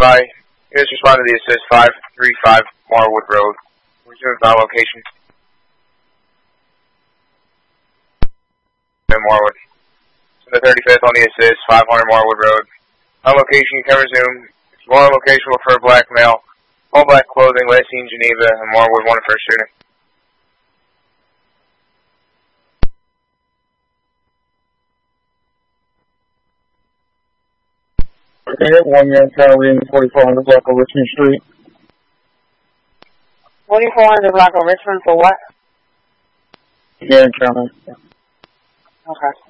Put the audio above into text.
by. You just respond to the assist 535 Marwood Road. Resume by location. Marwood. So the 35th on the assist, 500 Marwood Road. On location, you can resume. If you want a location, look for a black male. All black clothing, last seen Geneva, and Marwood wanted for a shooting. Okay, 1 year Charlie, 4400 block of Richmond Street. 4400 block of Richmond for what? Yeah, Charlie. Okay.